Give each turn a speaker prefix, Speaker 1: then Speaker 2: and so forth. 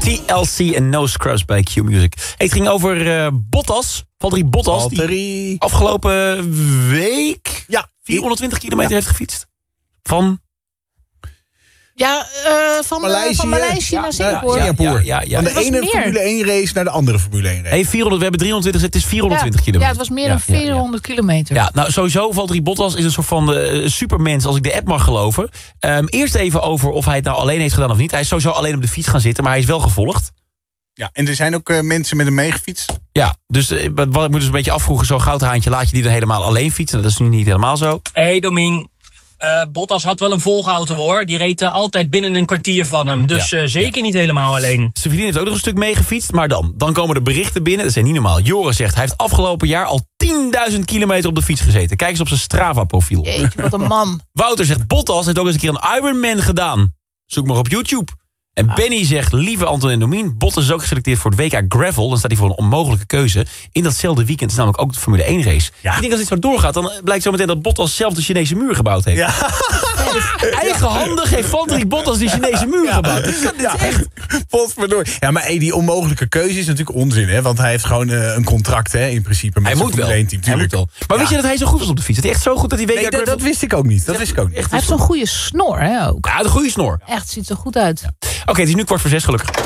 Speaker 1: TLC en No Scrubs bij Q-Music. Het ging over Bottas. Valtteri Bottas. Die afgelopen week 420 kilometer heeft gefietst. Van
Speaker 2: Maleisië naar Singapore.
Speaker 1: Ja.
Speaker 3: Van de ene Formule 1 race naar de andere Formule 1 race.
Speaker 1: Hey, 400, we hebben 320, het is 420 kilometer.
Speaker 2: Ja, het was meer dan 400 kilometer.
Speaker 1: Ja, nou sowieso, Valtteri Bottas is een soort van supermens, als ik de app mag geloven. Eerst even over of hij het nou alleen heeft gedaan of niet. Hij is sowieso alleen op de fiets gaan zitten, maar hij is wel gevolgd.
Speaker 3: Ja, en er zijn ook mensen met hem meegefietst.
Speaker 1: Ja, dus wat ik moet dus een beetje afvroegen, zo'n goudhaantje, laat je die dan helemaal alleen fietsen? Dat is nu niet helemaal zo.
Speaker 4: Hey Domien, Bottas had wel een volgauto hoor. Die reed altijd binnen een kwartier van hem. Dus zeker niet helemaal alleen.
Speaker 1: Zijn vriendin heeft ook nog een stuk meegefietst. Maar dan komen de berichten binnen. Dat is niet normaal. Joris zegt, hij heeft afgelopen jaar al 10.000 kilometer op de fiets gezeten. Kijk eens op zijn Strava-profiel.
Speaker 2: Jeetje, wat een man.
Speaker 1: Wouter zegt, Bottas heeft ook eens een keer een Ironman gedaan. Zoek maar op YouTube. En Benny zegt, lieve Anton en Domien, Bottas is ook geselecteerd voor het WK Gravel. Dan staat hij voor een onmogelijke keuze. In datzelfde weekend is namelijk ook de Formule 1 race. Ja. Ik denk als dit zo doorgaat, dan blijkt zo meteen dat Bottas zelf de Chinese muur gebouwd heeft. Ja. Eigenhandig heeft Valtteri Bottas die Chinese muur gebouwd. Dit is echt...
Speaker 3: Potverdorie. Ja, maar die onmogelijke keuze is natuurlijk onzin, hè? Want hij heeft gewoon een contract, hè, in principe. Met
Speaker 1: hij moet wel.
Speaker 3: Hij moet wel.
Speaker 1: Maar weet je dat hij zo goed was op de fiets? Dat hij echt zo goed dat hij WK Gravel...
Speaker 3: dat wist ik ook niet. Dat wist ik ook niet.
Speaker 2: Hij heeft zo'n goede snor, hè, ook.
Speaker 1: Ja, een goede snor.
Speaker 2: Echt, ziet er goed uit.
Speaker 1: Oké, het is nu 5:45, gelukkig.